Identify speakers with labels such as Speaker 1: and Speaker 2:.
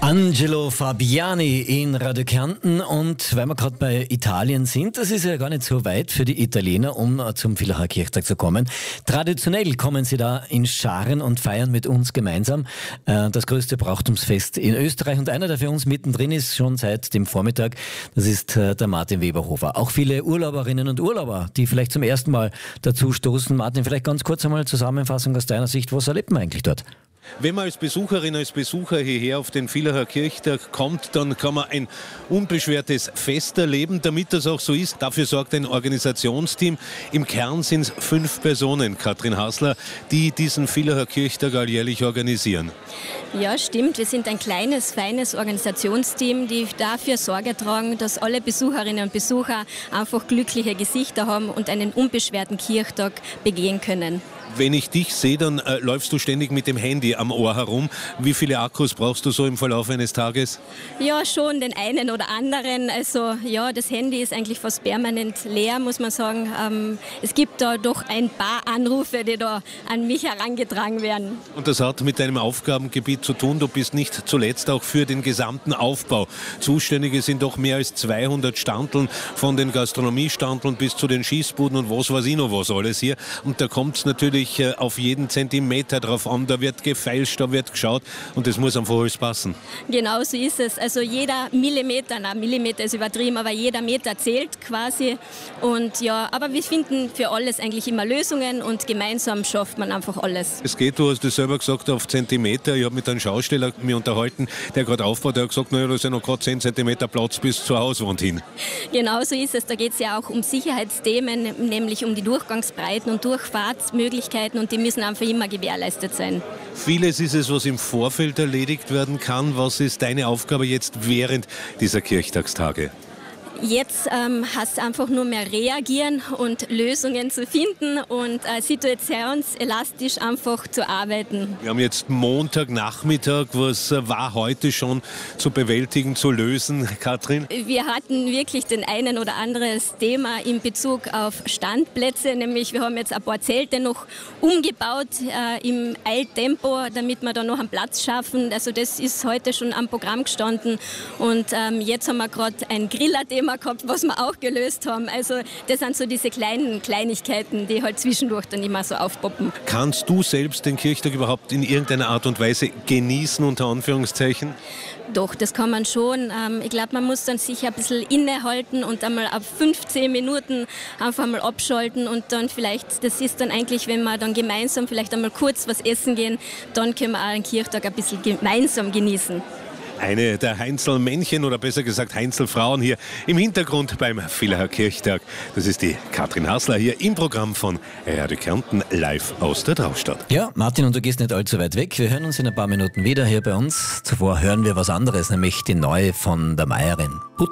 Speaker 1: Angelo Fabiani in Radio Kärnten, und weil wir gerade bei Italien sind, das ist ja gar nicht so weit für die Italiener, um zum Villacher Kirchtag zu kommen. Traditionell kommen sie da in Scharen und feiern mit uns gemeinsam das größte Brauchtumsfest in Österreich, und einer, der für uns mittendrin ist, schon seit dem Vormittag, das ist der Martin Weberhofer. Auch viele Urlauberinnen und Urlauber, die vielleicht zum ersten Mal dazu stoßen. Martin, vielleicht ganz kurz einmal Zusammenfassung aus deiner Sicht, was erlebt man eigentlich dort?
Speaker 2: Wenn man als Besucherin, als Besucher hierher auf den Villacher Kirchtag kommt, dann kann man ein unbeschwertes Fest erleben. Damit das auch so ist, dafür sorgt ein Organisationsteam. Im Kern sind es 5 Personen, Katrin Hassler, die diesen Villacher Kirchtag alljährlich organisieren.
Speaker 3: Ja, stimmt. Wir sind ein kleines, feines Organisationsteam, die dafür Sorge tragen, dass alle Besucherinnen und Besucher einfach glückliche Gesichter haben und einen unbeschwerten Kirchtag begehen können.
Speaker 2: Wenn ich dich sehe, dann läufst du ständig mit dem Handy am Ohr herum. Wie viele Akkus brauchst du so im Verlauf eines Tages?
Speaker 3: Ja, schon den einen oder anderen. Also ja, das Handy ist eigentlich fast permanent leer, muss man sagen. Es gibt da doch ein paar Anrufe, die da an mich herangetragen werden.
Speaker 2: Und das hat mit deinem Aufgabengebiet zu tun. Du bist nicht zuletzt auch für den gesamten Aufbau zuständig. Es sind doch mehr als 200 Standeln, von den Gastronomiestandeln bis zu den Schießbuden und was weiß ich noch was alles hier. Und da kommt es natürlich auf jeden Zentimeter drauf an, da wird gefeilscht, da wird geschaut, und das muss einfach alles passen.
Speaker 3: Genau so ist es. Also jeder Millimeter, Millimeter ist übertrieben, aber jeder Meter zählt quasi. Und ja, aber wir finden für alles eigentlich immer Lösungen, und gemeinsam schafft man einfach alles.
Speaker 2: Es geht, du hast es selber gesagt, auf Zentimeter. Ich habe mit einem Schausteller mich unterhalten, der gerade aufbaut, der hat gesagt, naja, da ist ja noch gerade 10 Zentimeter Platz bis zur Hauswand hin.
Speaker 3: Genau so ist es. Da geht es ja auch um Sicherheitsthemen, nämlich um die Durchgangsbreiten und Durchfahrtsmöglichkeiten, und die müssen einfach immer gewährleistet sein.
Speaker 2: Vieles ist es, was im Vorfeld erledigt werden kann. Was ist deine Aufgabe jetzt während dieser Kirchtagstage?
Speaker 3: Jetzt heißt es einfach nur mehr reagieren und Lösungen zu finden und situationselastisch einfach zu arbeiten.
Speaker 2: Wir haben jetzt Montagnachmittag. Was war heute schon zu bewältigen, zu lösen, Katrin?
Speaker 3: Wir hatten wirklich den einen oder anderes Thema in Bezug auf Standplätze, nämlich wir haben jetzt ein paar Zelte noch umgebaut im Eiltempo, damit wir da noch einen Platz schaffen. Also das ist heute schon am Programm gestanden, und jetzt haben wir gerade ein Griller-Thema gehabt, was wir auch gelöst haben. Also das sind so diese kleinen Kleinigkeiten, die halt zwischendurch dann immer so aufpoppen.
Speaker 2: Kannst du selbst den Kirchtag überhaupt in irgendeiner Art und Weise genießen, unter Anführungszeichen?
Speaker 3: Doch, das kann man schon. Ich glaube, man muss dann sich ein bisschen innehalten und einmal auf 15 Minuten einfach mal abschalten, und dann vielleicht, das ist dann eigentlich, wenn wir dann gemeinsam vielleicht einmal kurz was essen gehen, dann können wir auch den Kirchtag ein bisschen gemeinsam genießen.
Speaker 2: Eine der Heinzelmännchen, oder besser gesagt Heinzelfrauen hier im Hintergrund beim Villacher Kirchtag. Das ist die Katrin Hassler hier im Programm von Radio Kärnten live aus der Traunstadt.
Speaker 1: Ja, Martin, und du gehst nicht allzu weit weg. Wir hören uns in ein paar Minuten wieder hier bei uns. Zuvor hören wir was anderes, nämlich die neue von der Meierin.